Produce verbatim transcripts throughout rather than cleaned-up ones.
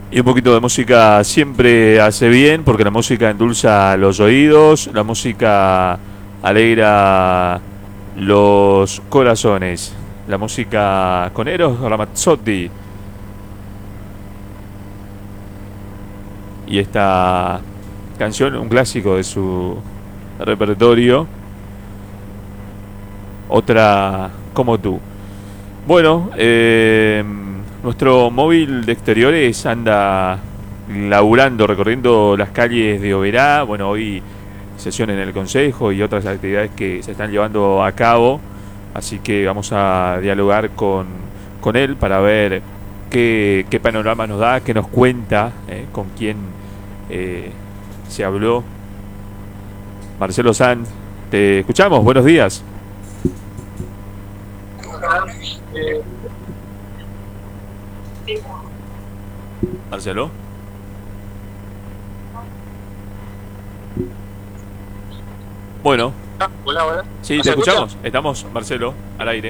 Y un poquito de música siempre hace bien, porque la música endulza los oídos, la música alegra los corazones. La música con Eros Ramazzotti y esta canción, un clásico de su repertorio, otra como tú. Bueno, eh, nuestro móvil de exteriores anda laburando, recorriendo las calles de Oberá. Bueno, hoy sesión en el Consejo y otras actividades que se están llevando a cabo. Así que vamos a dialogar con, con él para ver qué, qué panorama nos da, qué nos cuenta, eh, con quién eh, se habló. Marcelo Sanz, te escuchamos, buenos días. Marcelo. Bueno. Ah, hola, hola. Sí, te escuchamos. Escucha? Estamos, Marcelo, al aire.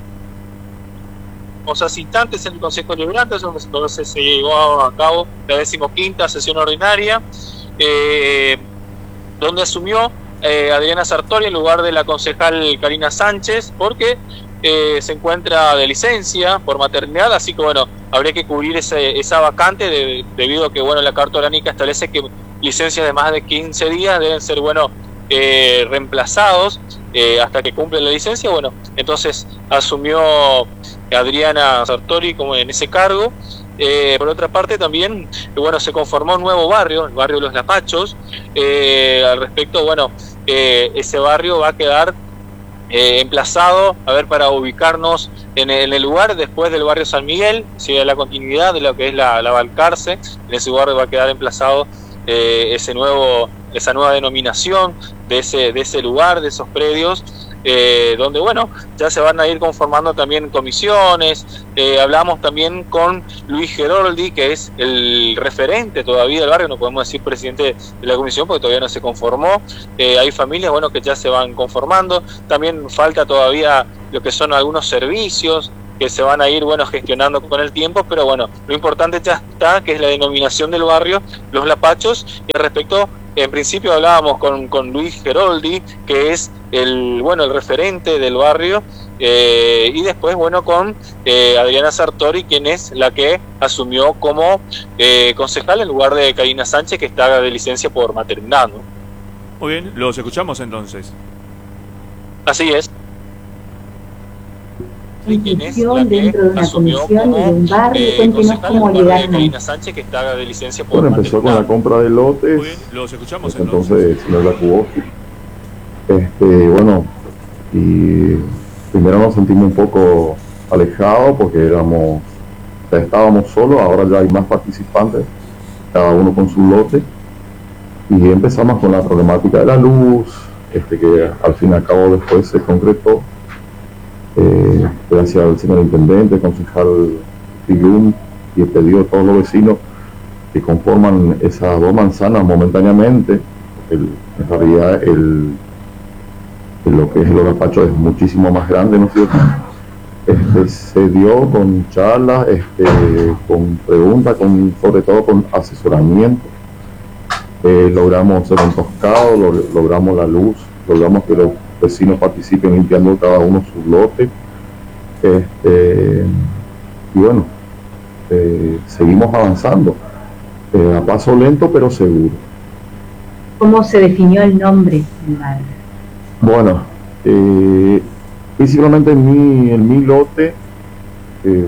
O sea, instantes en el Consejo Deliberante, donde se llevó a cabo la decimoquinta sesión ordinaria, eh, donde asumió eh, Adriana Sartori en lugar de la concejal Karina Sánchez, porque eh, se encuentra de licencia por maternidad, así que bueno, habría que cubrir ese, esa vacante de, debido a que bueno, la Carta Orgánica establece que licencias de más de quince días deben ser bueno eh, reemplazados eh, hasta que cumple la licencia. Bueno, entonces asumió Adriana Sartori como en ese cargo. Eh, por otra parte también, bueno, se conformó un nuevo barrio, el barrio de Los Lapachos. Eh, al respecto, bueno, eh, ese barrio va a quedar eh, emplazado, a ver, para ubicarnos en el, en el lugar después del barrio San Miguel, sigue la continuidad de lo que es la, la Balcarce. En ese barrio va a quedar emplazado eh, ese nuevo, esa nueva denominación de ese, de ese lugar, de esos predios. Eh, donde bueno, ya se van a ir conformando también comisiones. Eh, hablamos también con Luis Geroldi, que es el referente todavía del barrio, no podemos decir presidente de la comisión porque todavía no se conformó. Eh, hay familias bueno que ya se van conformando, también falta todavía lo que son algunos servicios que se van a ir bueno gestionando con el tiempo, pero bueno, lo importante ya está, que es la denominación del barrio, Los Lapachos. Y al respecto, en principio hablábamos con, con Luis Geroldi, que es el bueno el referente del barrio, eh, y después bueno con eh, Adriana Sartori, quien es la que asumió como eh, concejal en lugar de Karina Sánchez, que está de licencia por maternidad, ¿no? Muy bien, los escuchamos entonces. Así es. Inscripción dentro de una comisión y de un barrio, eh, cuéntenos cómo llegaron Karina Sánchez, que está de licencia por bueno, empezó con la compra de lotes. Muy bien, los escuchamos pues entonces. Entonces, señor Lacuboski, este, bueno, y primero nos sentimos un poco alejados porque éramos, ya estábamos solos, ahora ya hay más participantes, cada uno con su lote, y empezamos con la problemática de la luz, este, que al fin y al cabo después se concretó. Eh, gracias al señor intendente, concejal Filum y el pedido de todos los vecinos que conforman esas dos manzanas momentáneamente. El, en realidad el, el, lo que es el Orapacho es muchísimo más grande, ¿no es cierto? Este, se dio con charlas, este, con preguntas, con, sobre todo con asesoramiento. Eh, logramos hacer un toscado, log, logramos la luz, logramos que los vecinos participen limpiando cada uno sus lotes. Este, y bueno, eh, seguimos avanzando eh, a paso lento pero seguro. ¿Cómo se definió el nombre? Bueno, eh, principalmente en mi, en mi lote eh,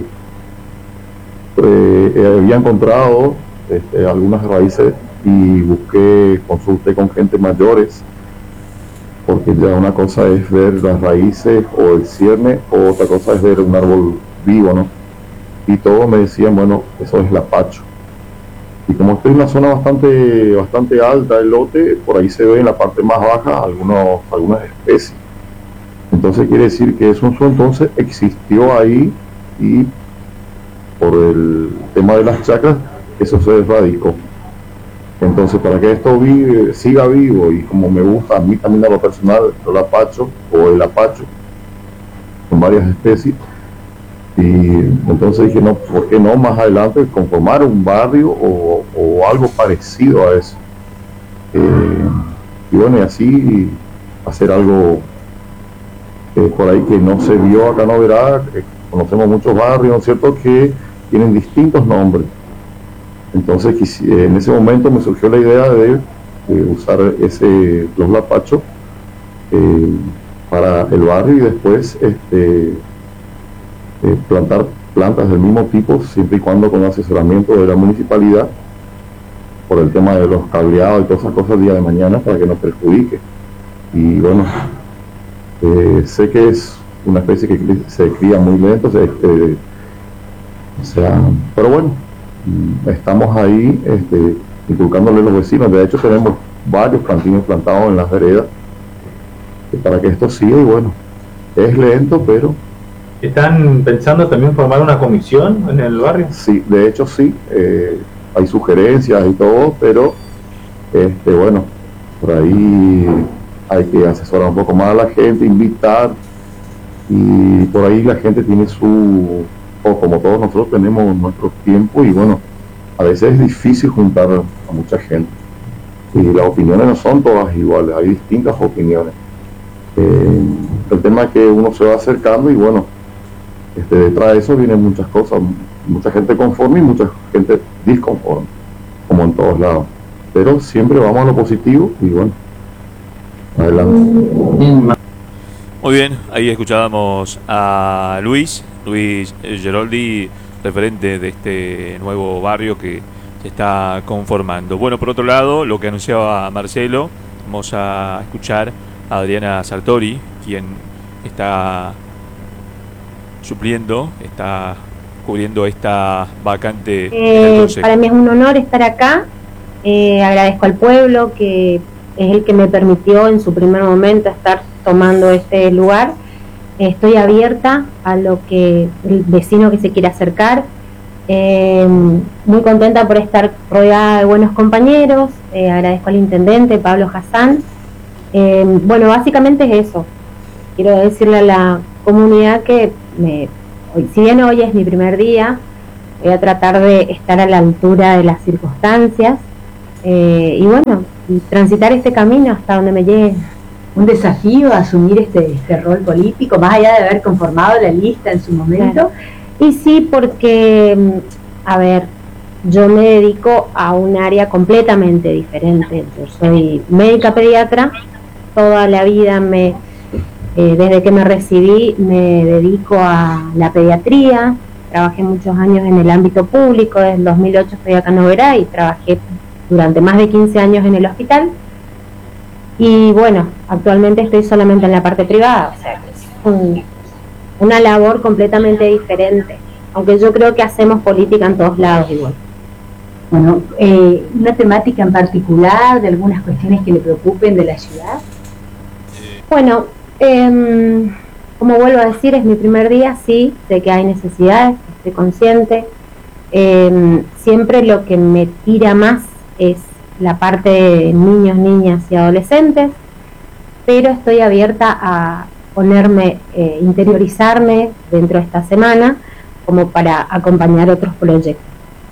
eh, había encontrado este, algunas raíces y busqué, consulté con gente mayores, porque ya una cosa es ver las raíces o el cierne, o otra cosa es ver un árbol vivo, ¿no? Y todos me decían, bueno, eso es lapacho. Y como estoy en una zona bastante bastante alta del lote, por ahí se ve en la parte más baja algunos, algunas especies. Entonces quiere decir que eso entonces existió ahí, y por el tema de las chacras, eso se erradicó. Entonces, para que esto vive, siga vivo, y como me gusta a mí también a lo personal el lapacho o el apacho con varias especies, Y entonces dije, no, ¿por qué no más adelante conformar un barrio o, o algo parecido a eso? Eh, y bueno, y así hacer algo eh, por ahí que no se vio acá en Oberá. Eh, conocemos muchos barrios, ¿no es cierto?, que tienen distintos nombres. Entonces en ese momento me surgió la idea de, de usar ese Los Lapachos eh, para el barrio y después este, eh, plantar plantas del mismo tipo, siempre y cuando con asesoramiento de la municipalidad, por el tema de los cableados y todas esas cosas día de mañana, para que no perjudique. Y bueno, eh, sé que es una especie que se cría muy lento, se, eh, o sea, pero bueno, estamos ahí este, inculcándole a los vecinos. De hecho tenemos varios plantines plantados en las veredas para que esto siga, y bueno, es lento, pero... ¿Están pensando también formar una comisión en el barrio? Sí, de hecho sí, eh, hay sugerencias y todo, pero este, bueno, por ahí hay que asesorar un poco más a la gente, invitar, y por ahí la gente tiene su, o como todos nosotros tenemos nuestro tiempo, y bueno, a veces es difícil juntar a mucha gente, y las opiniones no son todas iguales, hay distintas opiniones. Eh, el tema es que uno se va acercando y bueno, este, detrás de eso vienen muchas cosas, mucha gente conforme y mucha gente disconforme, como en todos lados, pero siempre vamos a lo positivo y bueno, adelante. Muy bien, ahí escuchábamos a Luis, Luis Geroldi, referente de este nuevo barrio que se está conformando. Bueno, por otro lado, lo que anunciaba Marcelo, vamos a escuchar a Adriana Sartori, quien está supliendo, está cubriendo esta vacante. Eh, para mí es un honor estar acá, eh, agradezco al pueblo que es el que me permitió en su primer momento estar tomando este lugar. Estoy abierta a lo que el vecino que se quiera acercar, eh, muy contenta por estar rodeada de buenos compañeros, eh, agradezco al intendente Pablo Hassan. Eh, bueno, básicamente es eso, quiero decirle a la comunidad que me, hoy, si bien hoy es mi primer día, voy a tratar de estar a la altura de las circunstancias, eh, y bueno, y transitar este camino hasta donde me llegue. Un desafío asumir este, este rol político, más allá de haber conformado la lista en su momento. Y sí, porque, a ver, yo me dedico a un área completamente diferente. Yo soy médica pediatra, toda la vida, me eh, desde que me recibí, me dedico a la pediatría. Trabajé muchos años en el ámbito público, desde el dos mil ocho estoy acá en Oberá y trabajé durante más de quince años en el hospital. Y bueno, actualmente estoy solamente en la parte privada, o sea, es un, una labor completamente diferente, aunque yo creo que hacemos política en todos lados igual. Bueno, eh, una temática en particular, de algunas cuestiones que le preocupen de la ciudad. Bueno, eh, como vuelvo a decir, es mi primer día, sí, sé que hay necesidades, estoy consciente. Eh, siempre lo que me tira más es la parte de niños, niñas y adolescentes, pero estoy abierta a ponerme, eh, interiorizarme dentro de esta semana como para acompañar otros proyectos.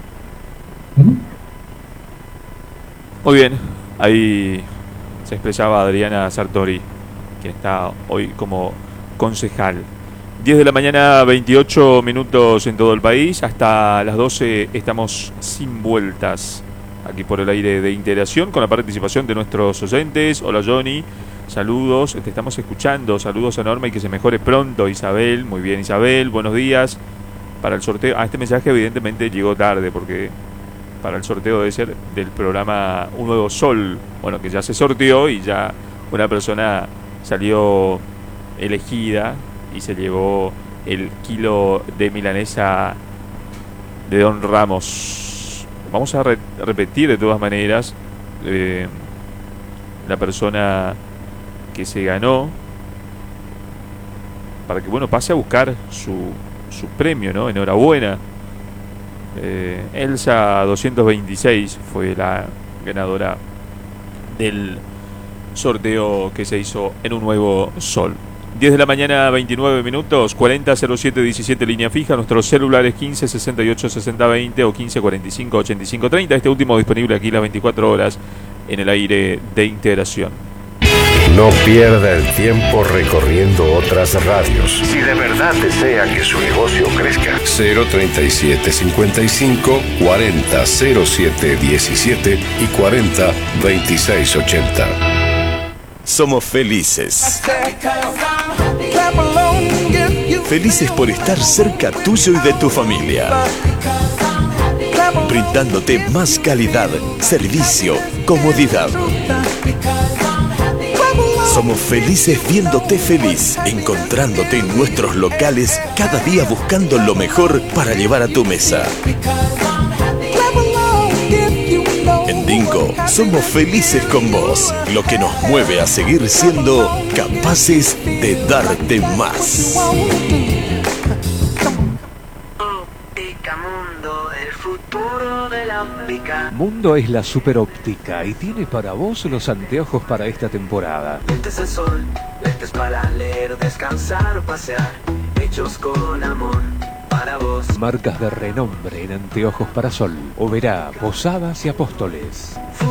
Muy bien, ahí se expresaba Adriana Sartori, quien está hoy como concejal. diez de la mañana, veintiocho minutos en todo el país, hasta las doce estamos sin vueltas aquí por el aire de Integración, con la participación de nuestros oyentes. Hola Johnny, saludos, te estamos escuchando, saludos enormes y que se mejore pronto. Isabel, muy bien Isabel, buenos días. Para el sorteo, ah, este mensaje evidentemente llegó tarde porque para el sorteo debe ser del programa Un Nuevo Sol, bueno, que ya se sorteó y ya una persona salió elegida y se llevó el kilo de milanesa de Don Ramos. Vamos a re repetir de todas maneras eh, la persona que se ganó, para que bueno pase a buscar su, su premio, ¿no? Enhorabuena. eh, Elsa doscientos veintiséis fue la ganadora del sorteo que se hizo en Un Nuevo Sol. diez de la mañana, veintinueve minutos, cuarenta cero siete diecisiete línea fija, nuestros celulares quince sesenta y ocho sesenta veinte o quince cuarenta y cinco ochenta y cinco treinta, este último disponible aquí las veinticuatro horas en el aire de Integración. No pierda el tiempo recorriendo otras radios. Si de verdad desea que su negocio crezca. cero treinta y siete cincuenta y cinco cuarenta cero siete diecisiete y cuarenta veintiséis ochenta. Somos felices. Felices por estar cerca tuyo y de tu familia. Brindándote más calidad, servicio, comodidad. Somos felices viéndote feliz, encontrándote en nuestros locales, cada día buscando lo mejor para llevar a tu mesa. En Dingo somos felices con vos, lo que nos mueve a seguir siendo capaces de darte más. Mundo es la superóptica y tiene para vos los anteojos para esta temporada. Lentes de sol, lentes para leer, descansar, pasear, hechos con amor para vos. Marcas de renombre en anteojos para sol. Oberá, Posadas y Apóstoles.